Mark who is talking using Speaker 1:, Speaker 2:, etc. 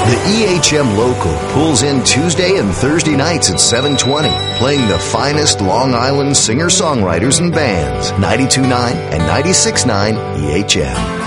Speaker 1: The EHM Local pulls in Tuesday and Thursday nights at 7:20, playing the finest Long Island singer-songwriters and bands. 92.9 and 96.9 EHM.